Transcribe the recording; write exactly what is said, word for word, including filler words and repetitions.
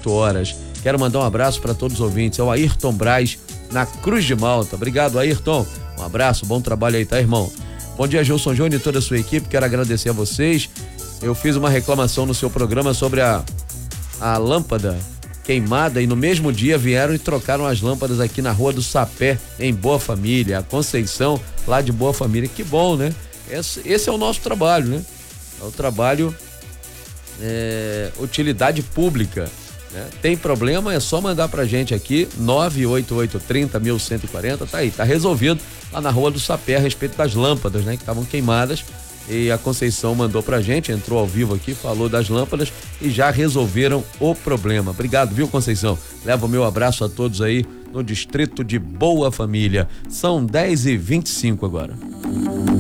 dezoito horas. Quero mandar um abraço para todos os ouvintes. É o Ayrton Braz, na Cruz de Malta. Obrigado, Ayrton. Um abraço, bom trabalho aí, tá, irmão? Bom dia, Gilson Júnior e toda a sua equipe. Quero agradecer a vocês. Eu fiz uma reclamação no seu programa sobre a, a lâmpada queimada e no mesmo dia vieram e trocaram as lâmpadas aqui na Rua do Sapé, em Boa Família. A Conceição, lá de Boa Família. Que bom, né? Esse, esse é o nosso trabalho, né? É o trabalho é, utilidade pública. Né? Tem problema, é só mandar pra gente aqui, nove oito oito, trinta, mil cento e quarenta, tá aí, tá resolvido lá na Rua do Sapé a respeito das lâmpadas, né? Que estavam queimadas e a Conceição mandou pra gente, entrou ao vivo aqui, falou das lâmpadas e já resolveram o problema. Obrigado, viu, Conceição? Leva o meu abraço a todos aí no distrito de Boa Família. São dez e vinte e cinco agora.